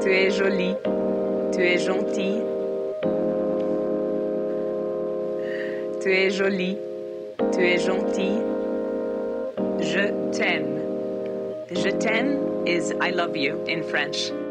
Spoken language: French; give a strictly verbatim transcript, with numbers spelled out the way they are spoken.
Tu es jolie. Tu es gentille. Tu es jolie. Tu es gentille. Je t'aime. Je t'aime is I love you in French.